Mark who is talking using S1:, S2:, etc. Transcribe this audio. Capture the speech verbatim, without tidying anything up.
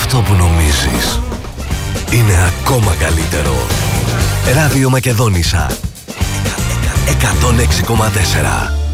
S1: αυτό που νομίζεις είναι ακόμα καλύτερο. Ράδιο Μακεδόνισσα εκατόν έξι κόμμα τέσσερα.